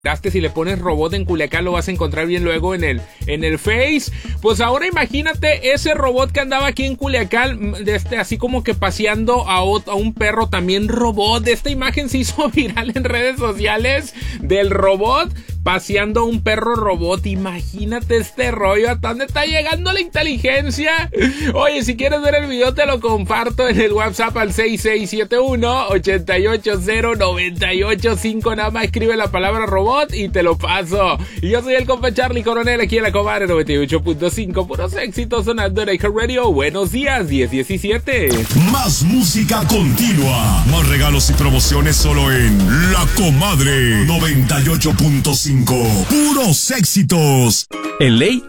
Si le pones robot en Culiacán lo vas a encontrar bien luego en el Face. Pues ahora imagínate ese robot que andaba aquí en Culiacán, así como que paseando a un perro también robot. Esta imagen se hizo viral en redes sociales del robot paseando a un perro robot. Imagínate este rollo, ¿hasta dónde está llegando la inteligencia? Oye, si quieres ver el video te lo comparto en el WhatsApp al 6671-880-985. Nada más escribe la palabra robot y te lo paso. Y yo soy el compa Charlie Coronel aquí en la Comadre 98.5. Puros éxitos sonando en Iker Radio. Buenos días, 10:17. Más música continua. Más regalos y promociones solo en La Comadre 98.5. Puros éxitos. En Ley